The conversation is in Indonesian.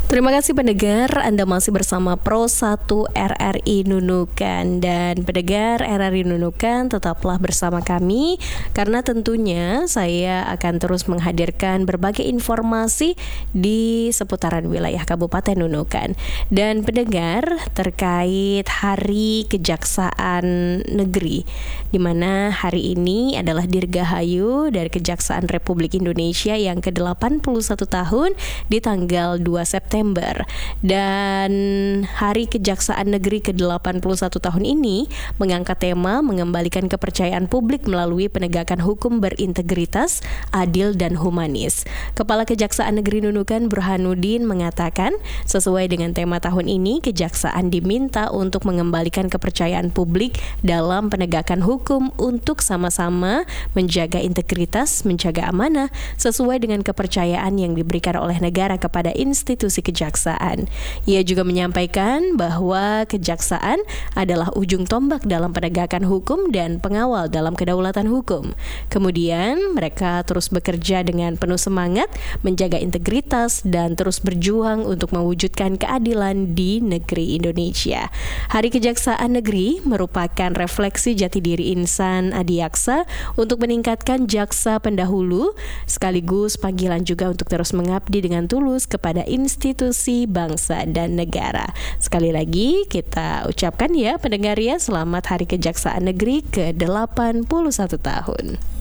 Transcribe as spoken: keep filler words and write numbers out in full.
Terima kasih pendengar, Anda masih bersama Pro satu R R I Nunukan. Dan pendengar R R I Nunukan, tetaplah bersama kami karena tentunya saya akan terus menghadirkan berbagai informasi di seputaran wilayah Kabupaten Nunukan. Dan pendengar, terkait Hari Kejaksaan Negeri, di mana hari ini adalah Dirgahayu dari Kejaksaan Republik Indonesia yang ke delapan puluh satu tahun di tanggal dua September. Dan Hari Kejaksaan Negeri ke delapan puluh satu tahun ini mengangkat tema mengembalikan kepercayaan publik melalui penegakan hukum berintegritas, adil dan humanis. Kepala Kejaksaan Negeri Nunukan Burhanuddin mengatakan, sesuai dengan tema tahun ini, Kejaksaan diminta untuk mengembalikan kepercayaan publik dalam penegakan hukum untuk sama-sama menjaga integritas, menjaga amanah sesuai dengan kepercayaan yang diberikan oleh negara kepada institusi kejaksaan. Ia juga menyampaikan bahwa kejaksaan adalah ujung tombak dalam penegakan hukum dan pengawal dalam kedaulatan hukum. Kemudian mereka terus bekerja dengan penuh semangat, menjaga integritas dan terus berjuang untuk mewujudkan keadilan di negeri Indonesia. Hari Kejaksaan Negeri merupakan refleksi jati diri insan adiaksa untuk meningkatkan jaksa pendahulu, sekaligus panggilan juga untuk terus mengabdi dengan tulus kepada institusi bangsa dan negara. Sekali lagi kita ucapkan ya pendengar ya, selamat Hari Kejaksaan Negeri ke delapan puluh satu tahun.